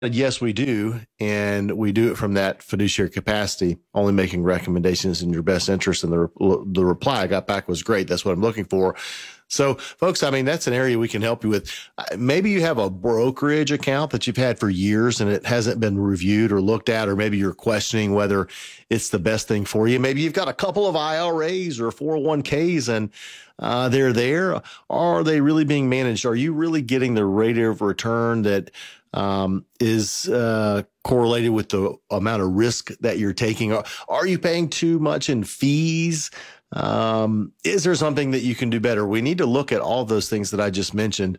Yes, we do. And we do it from that fiduciary capacity, only making recommendations in your best interest. And the reply I got back was great. That's what I'm looking for. So, folks, I mean, that's an area we can help you with. Maybe you have a brokerage account that you've had for years and it hasn't been reviewed or looked at, or maybe you're questioning whether it's the best thing for you. Maybe you've got a couple of IRAs or 401ks and they're there. Are they really being managed? Are you really getting the rate of return that is correlated with the amount of risk that you're taking? Are you paying too much in fees? Is there something that you can do better? We need to look at all those things that I just mentioned.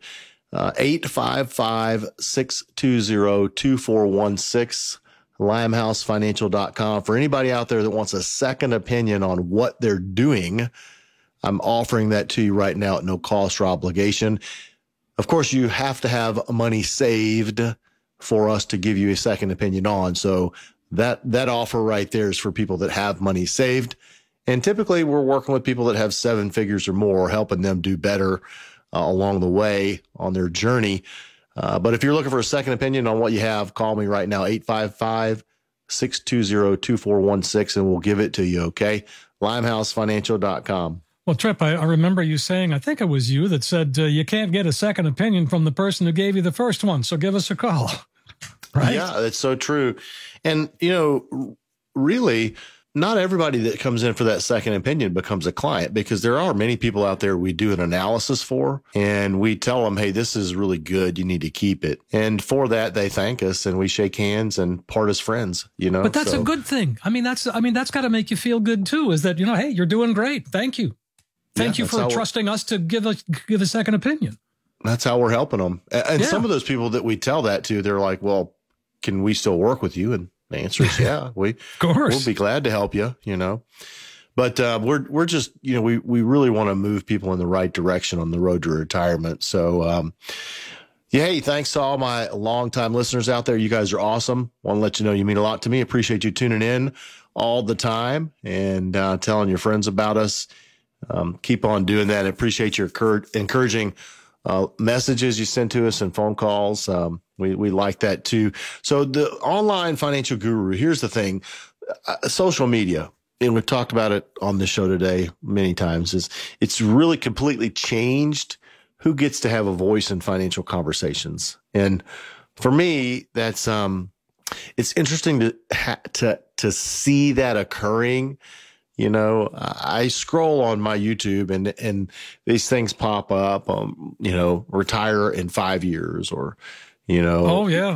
855-620-2416, limehousefinancial.com. For anybody out there that wants a second opinion on what they're doing, I'm offering that to you right now at no cost or obligation. Of course, you have to have money saved for us to give you a second opinion on. So that offer right there is for people that have money saved. And typically we're working with people that have seven figures or more, helping them do better along the way on their journey. But if you're looking for a second opinion on what you have, call me right now, 855-620-2416, and we'll give it to you, okay? limehousefinancial.com. Well, Tripp, I remember you saying, I think it was you that said you can't get a second opinion from the person who gave you the first one, so give us a call, right? Yeah, that's so true. And, really, not everybody that comes in for that second opinion becomes a client, because there are many people out there we do an analysis for and we tell them, hey, this is really good. You need to keep it. And for that, they thank us and we shake hands and part as friends, But that's a good thing. That's got to make you feel good too, is that, hey, you're doing great. Thank you. Thank you for trusting us to give a second opinion. That's how we're helping them. And some of those people that we tell that to, they're like, well, can we still work with you? And the answer is, yeah, we'll be glad to help you, but, we're just, we really want to move people in the right direction on the road to retirement. So, hey, thanks to all my longtime listeners out there. You guys are awesome. Want to let you know you mean a lot to me. Appreciate you tuning in all the time and, telling your friends about us. Keep on doing that. I appreciate your encouraging messages you send to us and phone calls. We like that too. So the online financial guru, here's the thing, social media, and we've talked about it on this show today many times, is it's really completely changed who gets to have a voice in financial conversations. And for me, that's, it's interesting to see that occurring. I scroll on my YouTube and these things pop up, retire in 5 years, or, oh yeah.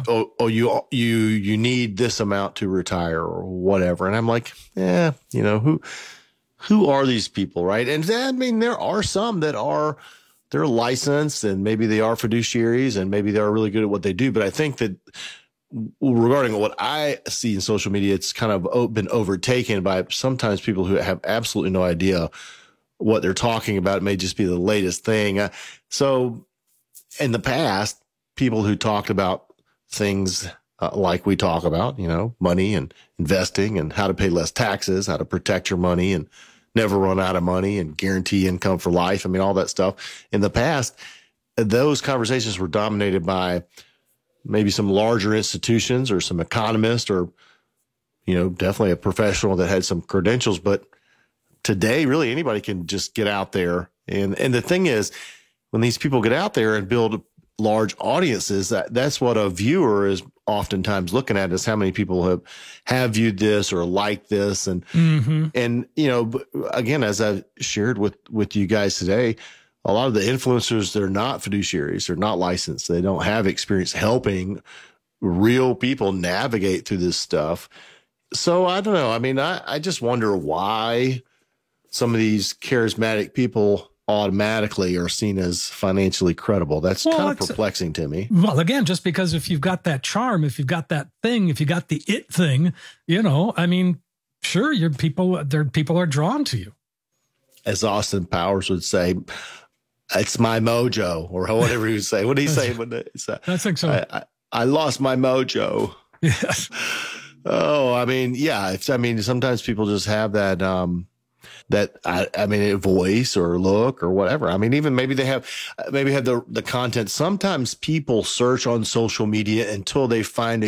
You need this amount to retire or whatever. And I'm like, who are these people? Right. And there are some that they're licensed and maybe they are fiduciaries and maybe they're really good at what they do. But I think that regarding what I see in social media, it's kind of been overtaken by sometimes people who have absolutely no idea what they're talking about. It may just be the latest thing. So in the past, people who talked about things like we talk about, money and investing and how to pay less taxes, how to protect your money and never run out of money and guarantee income for life. All that stuff. In the past, those conversations were dominated by maybe some larger institutions or some economists or, definitely a professional that had some credentials. But today, really anybody can just get out there. And the thing is, when these people get out there and build large audiences, that's what a viewer is oftentimes looking at, is how many people have viewed this or liked this. And, and, again, as I've shared with you guys today, a lot of the influencers, they're not fiduciaries. They're not licensed. They don't have experience helping real people navigate through this stuff. So I don't know. I just wonder why some of these charismatic people automatically are seen as financially credible. That's kind of perplexing to me. Well, again, just because if you've got that charm, if you've got that thing, if you got the it thing, sure, people are drawn to you. As Austin Powers would say, it's my mojo, or whatever he would say. What did he say? I think so. I lost my mojo. Yes. Oh, yeah. Sometimes people just have that, that I mean, a voice or look or whatever. I mean, even maybe they have the content. Sometimes people search on social media until they find a